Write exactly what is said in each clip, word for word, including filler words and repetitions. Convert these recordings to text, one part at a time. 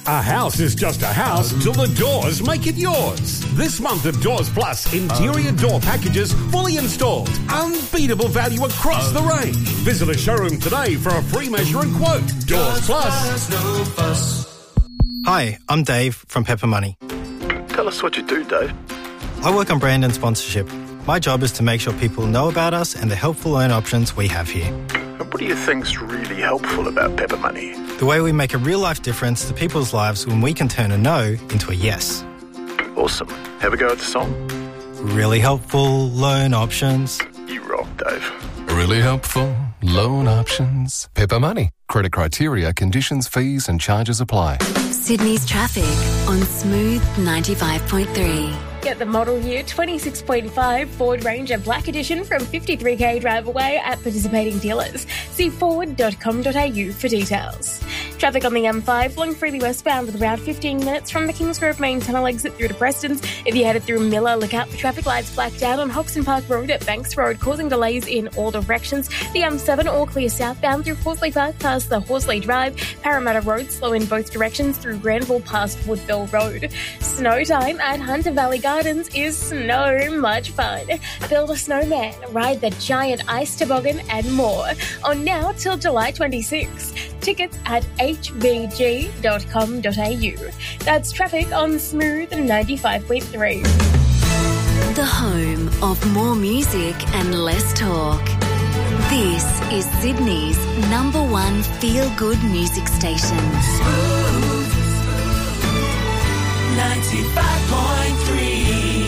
A house is just a house till the doors make it yours. This month at Doors Plus, interior door packages fully installed. Unbeatable value across the range. Visit a showroom today for a free measure and quote. Doors Plus. Hi, I'm Dave from Pepper Money. Tell us what you do, Dave. I work on brand and sponsorship. My job is to make sure people know about us and the helpful loan options we have here. And what do you think's really helpful about Pepper Money? The way we make a real-life difference to people's lives when we can turn a no into a yes. Awesome. Have a go at the song? Really helpful loan options. You rock, Dave. Really helpful loan options. Pepper Money. Credit criteria, conditions, fees and charges apply. Sydney's traffic on Smooth ninety-five point three. Get the model year twenty-six point five Ford Ranger Black Edition from fifty-three k drive away at participating dealers. See ford dot com dot a u for details. Traffic on the M five flowing freely westbound with around fifteen minutes from the Kingsgrove main tunnel exit through to Prestons. If you headed through Miller, look out for traffic lights blacked out on Hoxton Park Road at Banks Road, causing delays in all directions. The M seven all clear southbound through Horsley Park past the Horsley Drive. Parramatta Road slow in both directions through Granville past Woodville Road. Snow time at Hunter Valley Gardens is so much fun. Build a snowman, ride the giant ice toboggan and more. On now till July twenty-sixth. Tickets at h v g dot com dot a u. That's traffic on Smooth ninety-five point three. The home of more music and less talk. This is Sydney's number one feel-good music station. Smooth ninety-five point three.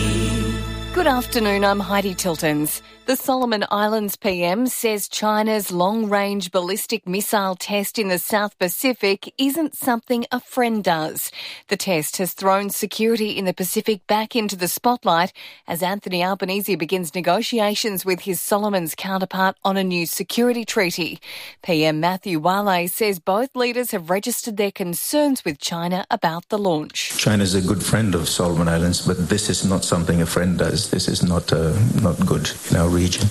Good afternoon, I'm Heidi Tiltons. The Solomon Islands P M says China's long-range ballistic missile test in the South Pacific isn't something a friend does. The test has thrown security in the Pacific back into the spotlight as Anthony Albanese begins negotiations with his Solomons counterpart on a new security treaty. P M Matthew Wale says both leaders have registered their concerns with China about the launch. China is a good friend of Solomon Islands, but this is not something a friend does. This is not uh, not good in our region.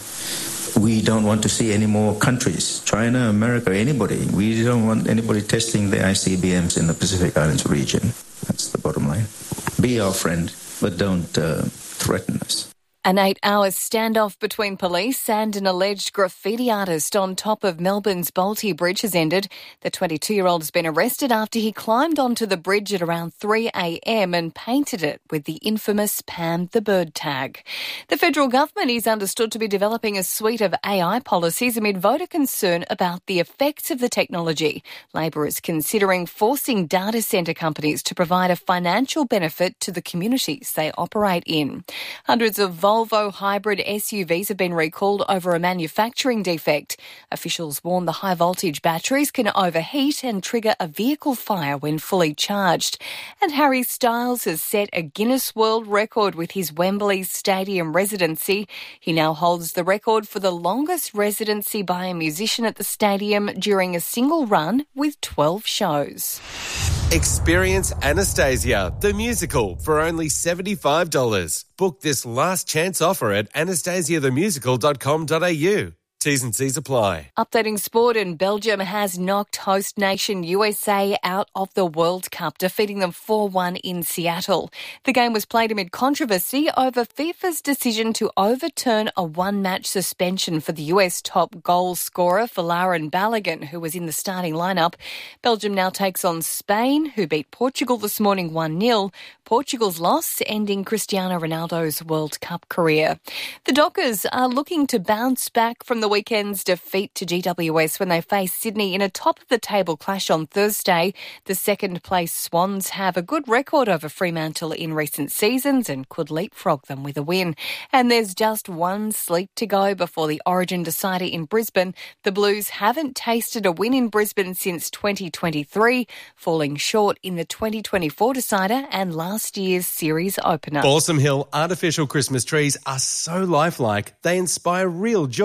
We don't want to see any more countries, China, America, anybody. We don't want anybody testing the I C B Ms in the Pacific Islands region. That's the bottom line. Be our friend, but don't uh, threaten us. An eight-hour standoff between police and an alleged graffiti artist on top of Melbourne's Bolte Bridge has ended. The twenty-two-year-old has been arrested after he climbed onto the bridge at around three a.m. and painted it with the infamous Pam the Bird tag. The federal government is understood to be developing a suite of A I policies amid voter concern about the effects of the technology. Labor is considering forcing data centre companies to provide a financial benefit to the communities they operate in. Hundreds of Volvo hybrid S U Vs have been recalled over a manufacturing defect. Officials warn the high-voltage batteries can overheat and trigger a vehicle fire when fully charged. And Harry Styles has set a Guinness World Record with his Wembley Stadium residency. He now holds the record for the longest residency by a musician at the stadium during a single run with twelve shows. Experience Anastasia, the musical, for only seventy-five dollars. Book this last chance offer at anastasia the musical dot com dot a u. T's and C's apply. Updating sport, and Belgium has knocked host nation U S A out of the World Cup, defeating them four one in Seattle. The game was played amid controversy over FIFA's decision to overturn a one-match suspension for the U S top goal scorer Folarin Balogun, who was in the starting lineup. Belgium now takes on Spain, who beat Portugal this morning one nil. Portugal's loss ending Cristiano Ronaldo's World Cup career. The Dockers are looking to bounce back from the weekend's defeat to G W S when they face Sydney in a top-of-the-table clash on Thursday. The second-place Swans have a good record over Fremantle in recent seasons and could leapfrog them with a win. And there's just one sleep to go before the Origin decider in Brisbane. The Blues haven't tasted a win in Brisbane since twenty twenty-three, falling short in the twenty twenty-four decider and last year's series opener. Balsam Hill artificial Christmas trees are so lifelike, they inspire real joy.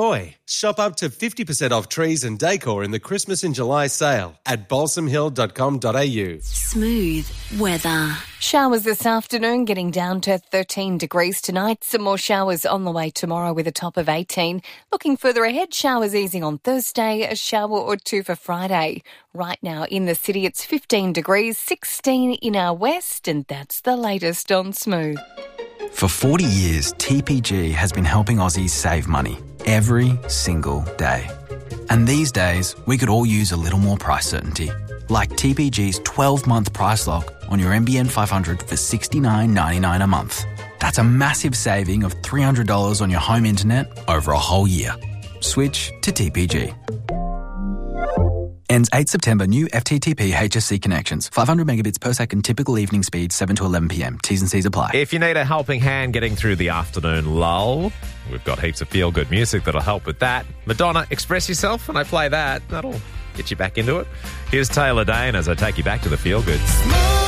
Shop up to fifty percent off trees and decor in the Christmas in July sale at balsam hill dot com dot a u. Smooth weather. Showers this afternoon, getting down to thirteen degrees tonight. Some more showers on the way tomorrow with a top of eighteen. Looking further ahead, showers easing on Thursday, a shower or two for Friday. Right now in the city, it's fifteen degrees, sixteen in our west, and that's the latest on Smooth. For forty years, T P G has been helping Aussies save money every single day. And these days, we could all use a little more price certainty. Like T P G's twelve-month price lock on your N B N five hundred for sixty-nine ninety-nine a month. That's a massive saving of three hundred dollars on your home internet over a whole year. Switch to T P G. Ends eighth September. New F T T P H S C connections. five hundred megabits per second. Typical evening speed seven to eleven p m. T's and C's apply. If you need a helping hand getting through the afternoon lull, we've got heaps of feel-good music that'll help with that. Madonna, Express Yourself, and I play that. That'll get you back into it. Here's Taylor Dane as I take you back to the feel-good.